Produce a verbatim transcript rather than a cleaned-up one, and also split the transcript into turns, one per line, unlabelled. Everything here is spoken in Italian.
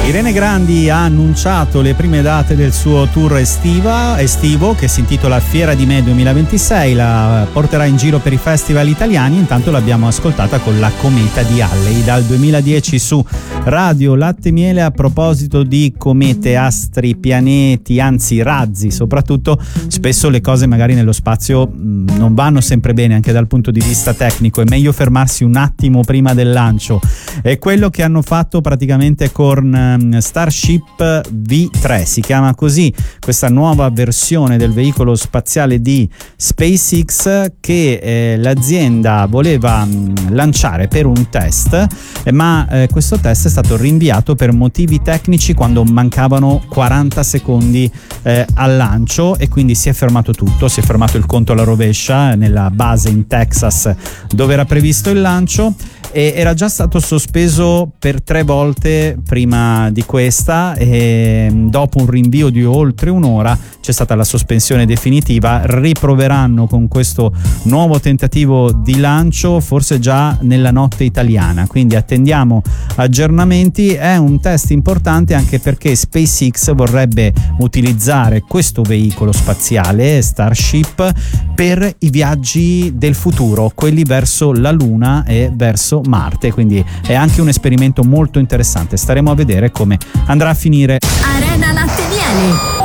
Irene Grandi ha annunciato le prime date del suo tour estiva, estivo che si intitola Fiera di Me duemilaventisei, la porterà in giro per i festival italiani. Intanto l'abbiamo ascoltata con La Cometa di Halley dal duemiladieci su Radio Latte e Miele. A proposito di comete, astri, pianeti, anzi razzi soprattutto, spesso le cose magari nello spazio mh, non vanno sempre bene anche dal punto di vista tecnico, è meglio fermarsi un attimo prima del lancio. È quello che hanno fatto praticamente con Starship V tre, si chiama così questa nuova versione del veicolo spaziale di SpaceX che eh, l'azienda voleva mh, lanciare per un test, eh, ma eh, questo test è stato rinviato per motivi tecnici quando mancavano quaranta secondi eh, al lancio, e quindi si è fermato tutto, si è fermato il conto alla rovescia nella base in Texas dove era previsto il lancio, e era già stato sospeso per tre volte prima di questa, e dopo un rinvio di oltre un'ora c'è stata la sospensione definitiva. Riproveranno con questo nuovo tentativo di lancio forse già nella notte italiana, quindi attendiamo aggiornamenti. È un test importante anche perché SpaceX vorrebbe utilizzare questo veicolo spaziale Starship per i viaggi del futuro, quelli verso la Luna e verso Marte, quindi è anche un esperimento molto interessante. Staremo a vedere come andrà a finire.
Arena Latte e Miele.